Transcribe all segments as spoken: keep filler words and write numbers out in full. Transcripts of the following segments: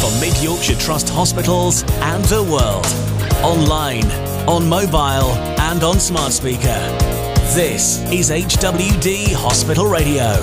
for Mid Yorkshire Trust hospitals and the world. Online, on mobile and on smart speaker. This is H W D Hospital Radio.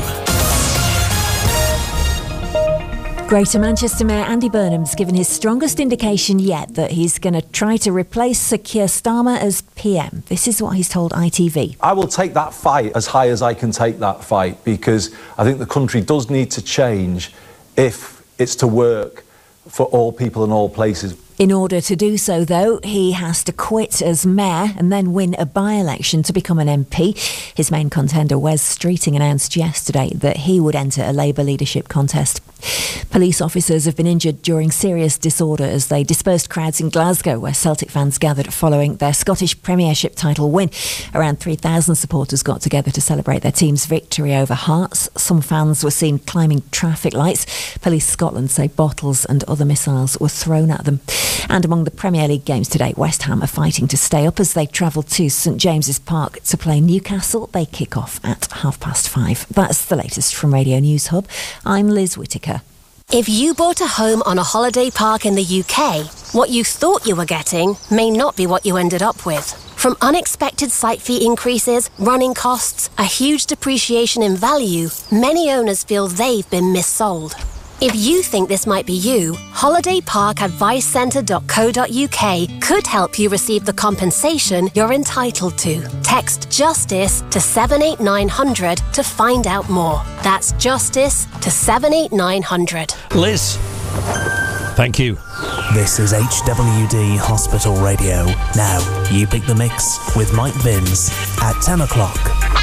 Greater Manchester Mayor Andy Burnham's given his strongest indication yet that he's going to try to replace Sir Keir Starmer as P M. This is what he's told I T V. I will take that fight as high as I can take that fight, because I think the country does need to change if it's to work for all people in all places. In order to do so, though, he has to quit as mayor and then win a by-election to become an M P. His main contender, Wes Streeting, announced yesterday that he would enter a Labour leadership contest. Police officers have been injured during serious disorder as they dispersed crowds in Glasgow, where Celtic fans gathered following their Scottish Premiership title win. Around three thousand supporters got together to celebrate their team's victory over Hearts. Some fans were seen climbing traffic lights. Police Scotland say bottles and other missiles were thrown at them. And among the Premier League games today, West Ham are fighting to stay up as they travel to St James's Park to play Newcastle. They kick off at half past five. That's the latest from Radio News Hub. I'm Liz Whittaker. If you bought a home on a holiday park in the U K, what you thought you were getting may not be what you ended up with. From unexpected site fee increases, running costs, a huge depreciation in value, many owners feel they've been missold. If you think this might be you, holiday park advice centre dot co dot U K could help you receive the compensation you're entitled to. Text JUSTICE to seven eight nine hundred to find out more. That's JUSTICE to seven eight nine hundred. Liz, thank you. This is H W D Hospital Radio. Now, you pick the mix with Mike Binns at ten o'clock.